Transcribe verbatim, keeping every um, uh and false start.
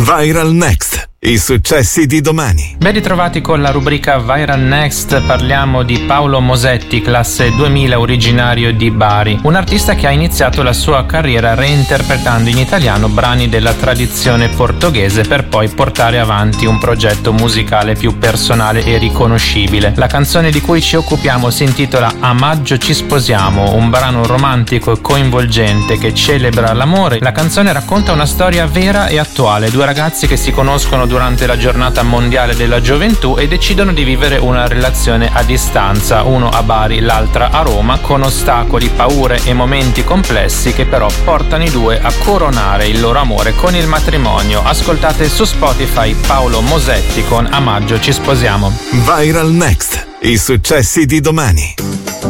Viral Next. I successi di domani. Ben ritrovati con la rubrica Viral Next. Parliamo di Paolo Mosetti, classe duemila, originario di Bari. Un artista che ha iniziato la sua carriera reinterpretando in italiano brani della tradizione portoghese per poi portare avanti un progetto musicale più personale e riconoscibile. La canzone di cui ci occupiamo si intitola A maggio ci sposiamo, un brano romantico e coinvolgente che celebra l'amore. La canzone racconta una storia vera e attuale. Due ragazzi che si conoscono durante la giornata mondiale della gioventù e decidono di vivere una relazione a distanza, uno a Bari, l'altra a Roma, con ostacoli, paure e momenti complessi che però portano i due a coronare il loro amore con il matrimonio. Ascoltate su Spotify Paolo Mosetti con A maggio ci sposiamo. Viral Next. I successi di domani.